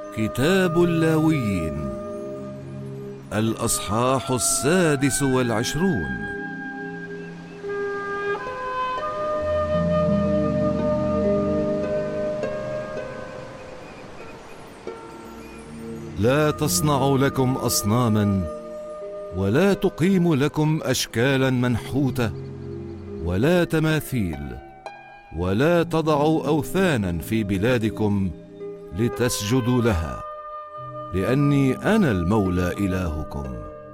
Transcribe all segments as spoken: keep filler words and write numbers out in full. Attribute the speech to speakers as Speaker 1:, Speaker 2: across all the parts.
Speaker 1: كتاب اللاويين، الأصحاح السادس والعشرون. لا تصنعوا لكم أصناما، ولا تقيموا لكم أشكالا منحوتة، ولا تماثيل، ولا تضعوا أوثانا في بلادكم لتسجدوا لها، لأني أنا المولى إلهكم.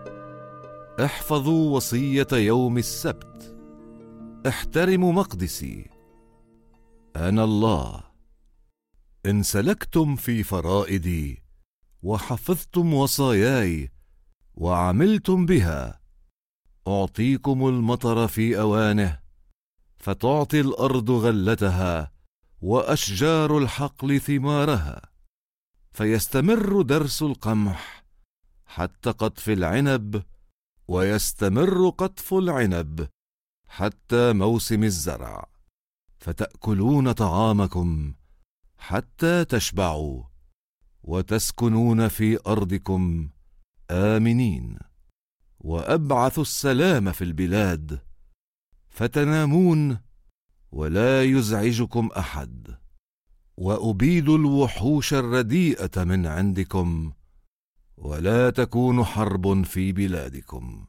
Speaker 1: احفظوا وصية يوم السبت، احترموا مقدسي، أنا الله. إن سلكتم في فرائدي وحفظتم وصاياي وعملتم بها، أعطيكم المطر في أوانه، فتعطي الأرض غلتها وأشجار الحقل ثمارها، فيستمر درس القمح حتى قطف العنب، ويستمر قطف العنب حتى موسم الزرع، فتأكلون طعامكم حتى تشبعوا، وتسكنون في أرضكم آمنين. وأبعث السلام في البلاد، فتنامون ولا يزعجكم أحد، وأبيد الوحوش الرديئة من عندكم، ولا تكون حرب في بلادكم.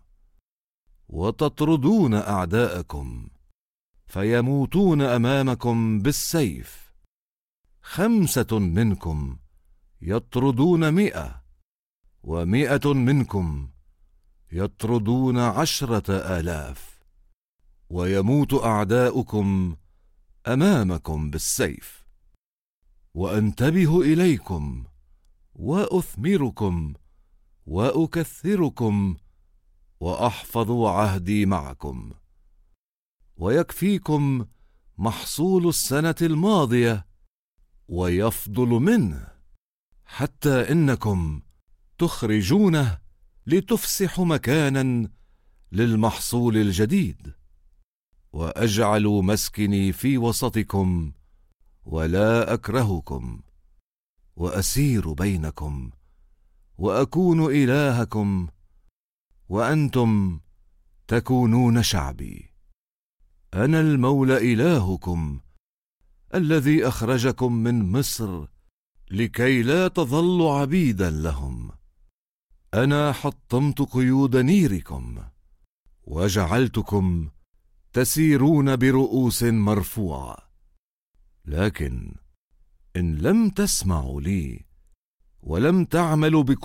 Speaker 1: وتطردون أعداءكم، فيموتون أمامكم بالسيف، خمسة منكم يطردون مئة، ومئة منكم يطردون عشرة آلاف، ويموت أعداؤكم أمامكم بالسيف. وأنتبه إليكم وأثمركم وأكثركم، وأحفظ عهدي معكم، ويكفيكم محصول السنة الماضية ويفضل منه، حتى إنكم تخرجونه لتفسحوا مكانا للمحصول الجديد. وأجعل مسكني في وسطكم، ولا أكرهكم، وأسير بينكم، وأكون إلهكم، وأنتم تكونون شعبي. أنا المولى إلهكم، الذي أخرجكم من مصر لكي لا تظلوا عبيدا لهم. أنا حطمت قيود نيركم، وجعلتكم تسيرون برؤوس مرفوعة. لكن إن لم تسمعوا لي ولم تعملوا بكل